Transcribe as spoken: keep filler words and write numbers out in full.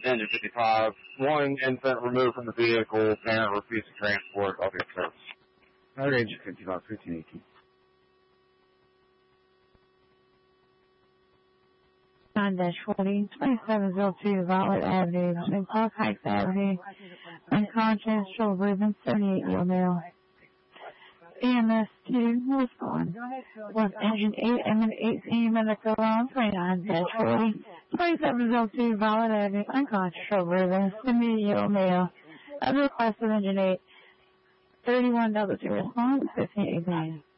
Engine fifty-five. One infant removed from the vehicle. Parent refused to transport. I'll be of service. Alright, Engine fifty-five, fifteen eighteen. nine dash forty, twenty-seven oh two Violet Avenue, between Park Heights Avenue and Conchester Rubin, seventy-eight Yale Mail. E M S two, respond. Was engine eight and then eighteen medical on twenty-nine dash forty, twenty-seven oh two Violet Avenue and Conchester Rubin, seventy-eight Yale Mail. At the request of engine eight, thirty-one double two response, fifteen eighteen.